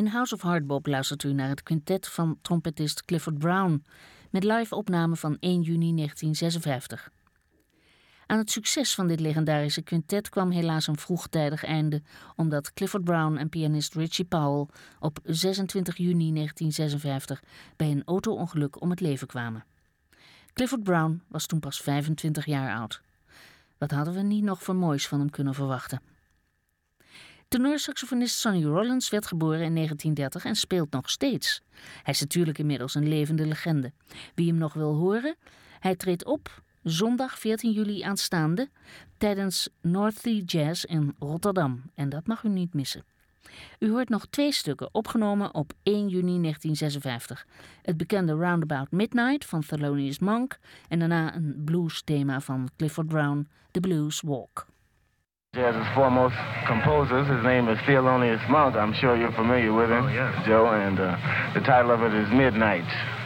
In House of Hardbop luistert u naar het quintet van trompetist Clifford Brown met live-opname van 1 juni 1956. Aan het succes van dit legendarische quintet kwam helaas een vroegtijdig einde, omdat Clifford Brown en pianist Richie Powell op 26 juni 1956 bij een auto-ongeluk om het leven kwamen. Clifford Brown was toen pas 25 jaar oud. Wat hadden we niet nog voor moois van hem kunnen verwachten? Tenorsaxofonist Sonny Rollins werd geboren in 1930 en speelt nog steeds. Hij is natuurlijk inmiddels een levende legende. Wie hem nog wil horen? Hij treedt op zondag 14 juli aanstaande tijdens North Sea Jazz in Rotterdam. En dat mag u niet missen. U hoort nog 2 stukken opgenomen op 1 juni 1956. Het bekende Roundabout Midnight van Thelonious Monk en daarna een blues thema van Clifford Brown, The Blues Walk. Jazz's foremost composers. His name is Thelonious Monk. I'm sure you're familiar with him, Oh, yes. Joe, and the title of it is Midnight.